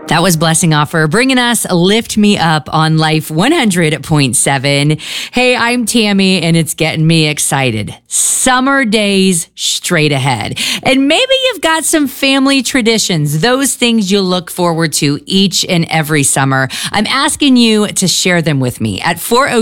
That was Blessing Offer, bringing us Lift Me Up on Life 100.7. Hey, I'm Tammy, and it's getting me excited. Summer days straight ahead. And maybe you've got some family traditions, those things you look forward to each and every summer. I'm asking you to share them with me at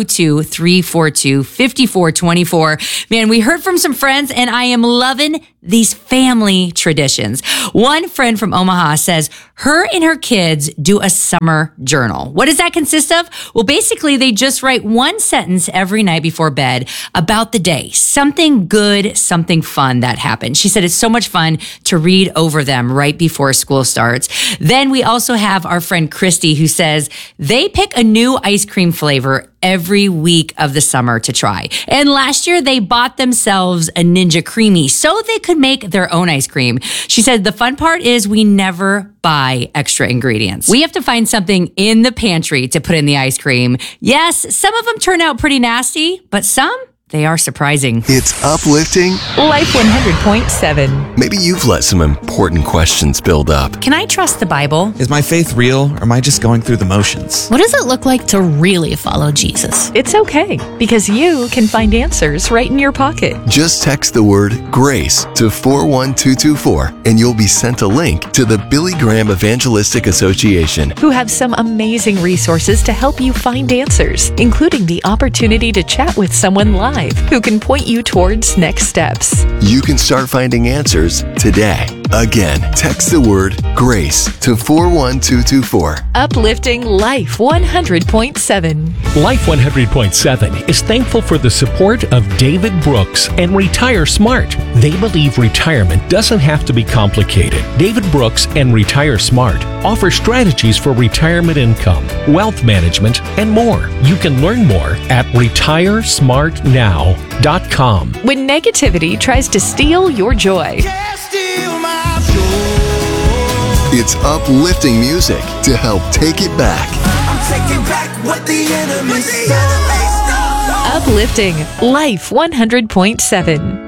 402-342-5424. Man, we heard from some friends, and I am loving these family traditions. One friend from Omaha says her and her kids do a summer journal. What does that consist of? Well, basically, they just write one sentence every night before bed about the day. Something good, something fun that happened. She said it's so much fun to read over them right before school starts. Then we also have our friend Christy, who says they pick a new ice cream flavor every week of the summer to try. And last year, they bought themselves a Ninja Creamy so they could make their own ice cream. She said the fun part is we never buy extra ingredients. We have to find something in the pantry to put in the ice cream. Yes, some of them turn out pretty nasty, but some, they are surprising. It's uplifting. Life 100.7. Maybe you've let some important questions build up. Can I trust the Bible? Is my faith real, or am I just going through the motions? What does it look like to really follow Jesus? It's okay, because you can find answers right in your pocket. Just text the word GRACE to 41224 and you'll be sent a link to the Billy Graham Evangelistic Association, Who have some amazing resources to help you find answers, including the opportunity to chat with someone live who can point you towards next steps. You can start finding answers today. Again, text the word GRACE to 41224. Uplifting Life 100.7. Life 100.7 is thankful for the support of David Brooks and Retire Smart. They believe retirement doesn't have to be complicated. David Brooks and Retire Smart offer strategies for retirement income, wealth management, and more. You can learn more at retiresmartnow.com. When negativity tries to steal your joy, It's uplifting music to help take it back. I'm taking back what the enemy stole. Uplifting Life 100.7.